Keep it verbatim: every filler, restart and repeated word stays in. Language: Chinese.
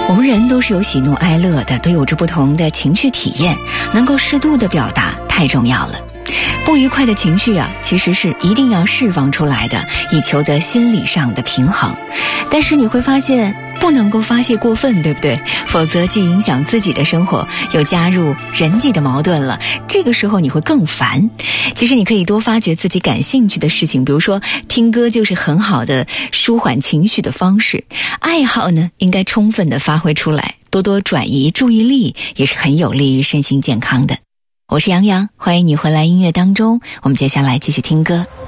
我们人都是有喜怒哀乐的，都有着不同的情绪体验，能够适度的表达太重要了。不愉快的情绪啊，其实是一定要释放出来的，以求得心理上的平衡。但是你会发现不能够发泄过分，对不对？否则既影响自己的生活，又加入人际的矛盾了，这个时候你会更烦。其实你可以多发掘自己感兴趣的事情，比如说听歌就是很好的舒缓情绪的方式，爱好呢应该充分的发挥出来，多多转移注意力也是很有利于身心健康的。我是杨洋，欢迎你回来音乐当中，我们接下来继续听歌。